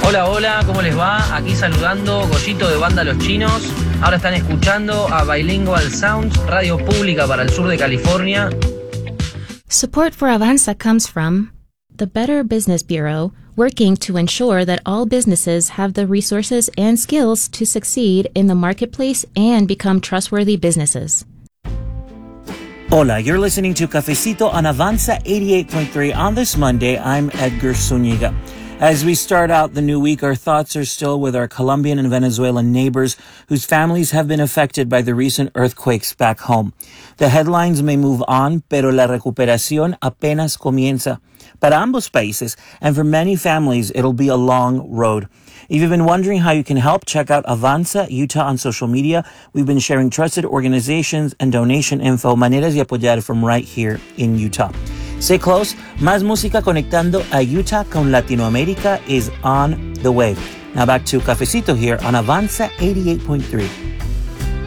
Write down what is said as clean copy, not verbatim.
Hola, hola, ¿cómo les va? Aquí saludando Goyito de Banda Los Chinos. Ahora están escuchando a Bilingual Sounds, radio pública para el sur de California. Support for Avanza comes from the Better Business Bureau, working to ensure that all businesses have the resources and skills to succeed in the marketplace and become trustworthy businesses. Hola, you're listening to Cafecito on Avanza 88.3. On this Monday, I'm Edgar Zuniga. As we start out the new week, our thoughts are still with our Colombian and Venezuelan neighbors whose families have been affected by the recent earthquakes back home. The headlines may move on, pero la recuperación apenas comienza. Para ambos países, and for many families, it'll be a long road. If you've been wondering how you can help, check out Avanza Utah on social media. We've been sharing trusted organizations and donation info, maneras de apoyar from right here in Utah. Stay close. Más música conectando a Utah con Latinoamérica is on the way. Now back to Cafecito here on Avanza 88.3.